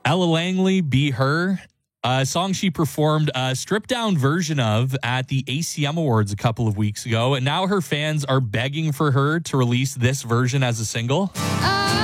Ella Langley, Be Her, a song she performed a stripped down version of at the ACM Awards a couple of weeks ago. And now her fans are begging for her to release this version as a single.